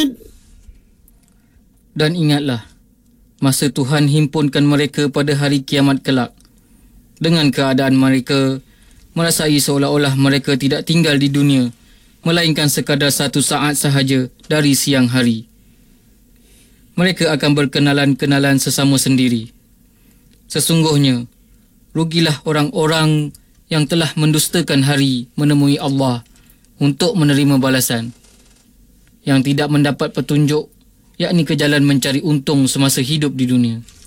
Dan ingatlah, masa Tuhan himpunkan mereka pada hari kiamat kelak, dengan keadaan mereka merasai seolah-olah mereka tidak tinggal di dunia, melainkan sekadar 1 saat sahaja dari siang hari. Mereka akan berkenalan-kenalan sesama sendiri. Sesungguhnya, rugilah orang-orang yang telah mendustakan hari menemui Allah untuk menerima balasan, yang tidak mendapat petunjuk, yakni ke jalan mencari untung semasa hidup di dunia.